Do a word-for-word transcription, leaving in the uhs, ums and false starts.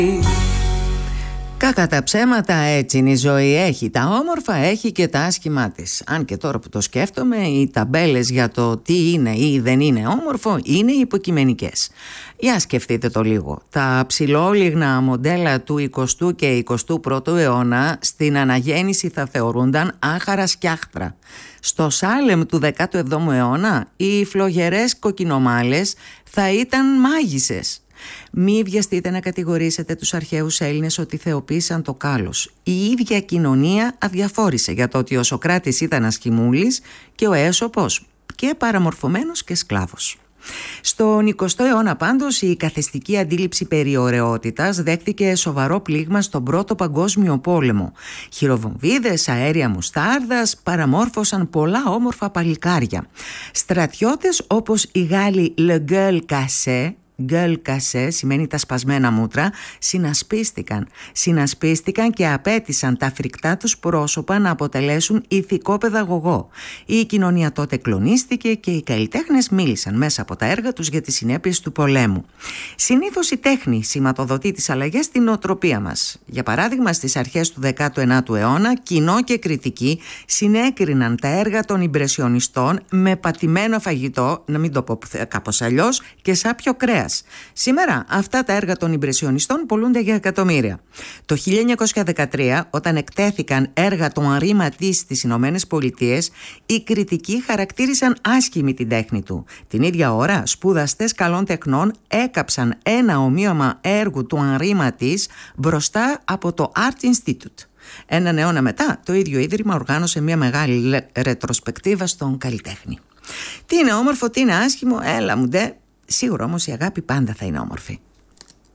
Κακά τα ψέματα, έτσι είναι η ζωή. Έχει τα όμορφα, έχει και τα άσχημά της. Αν και τώρα που το σκέφτομαι, οι ταμπέλες για το τι είναι ή δεν είναι όμορφο είναι υποκειμενικές. Για σκεφτείτε το λίγο. Τα ψηλόλιγνα μοντέλα του εικοστού και εικοστού πρώτου αιώνα στην αναγέννηση θα θεωρούνταν άχαρα σκιάχτρα. Στο Σάλεμ του δέκατου εβδόμου αιώνα οι φλογερές κοκκινομάλες θα ήταν μάγισσες. Μη βιαστείτε να κατηγορήσετε τους αρχαίους Έλληνες ότι θεοποίησαν το κάλος. Η ίδια κοινωνία αδιαφόρησε για το ότι ο Σωκράτης ήταν ασχημούλης και ο Αίσωπος και παραμορφωμένος και σκλάβος. Στον εικοστό αιώνα πάντως η καθεστική αντίληψη περί ωραιότητας δέχτηκε σοβαρό πλήγμα στον Πρώτο Παγκόσμιο Πόλεμο. Χειροβομβίδες, αέρια μουστάρδας παραμόρφωσαν πολλά όμορφα παλικάρια. Στρατιώτες όπως οι Γάλλοι Le Gueule Cassé, Gueule Cassé σημαίνει τα σπασμένα μούτρα, συνασπίστηκαν. Συνασπίστηκαν και απέτησαν τα φρικτά τους πρόσωπα να αποτελέσουν ηθικό παιδαγωγό. Η κοινωνία τότε κλονίστηκε και οι καλλιτέχνες μίλησαν μέσα από τα έργα τους για τις συνέπειες του πολέμου. Συνήθως η τέχνη σηματοδοτεί τις αλλαγές στην νοοτροπία μας. Για παράδειγμα, στις αρχές του δέκατου ενάτου αιώνα, κοινό και κριτικοί συνέκριναν τα έργα των Ιμπρεσιονιστών με πατημένο φαγητό, να μην το πω κάπως αλλιώς, και σάπιο κρέας. Σήμερα αυτά τα έργα των Ιμπρεσιονιστών πωλούνται για εκατομμύρια. Το χίλια εννιακόσια δεκατρία, όταν εκτέθηκαν έργα του Henri Matisse στις Ηνωμένες Πολιτείες, οι κριτικοί χαρακτήρισαν άσχημη την τέχνη του. Την ίδια ώρα, σπουδαστές καλών τεχνών έκαψαν ένα ομοίωμα έργου του Henri Matisse μπροστά από το Art Institute. Έναν αιώνα μετά, το ίδιο ίδρυμα οργάνωσε μια μεγάλη ρετροσπεκτίβα στον καλλιτέχνη. Τι είναι όμορφο, τι είναι άσχημο, έλα μου ντε. Σίγουρα όμως η αγάπη πάντα θα είναι όμορφη.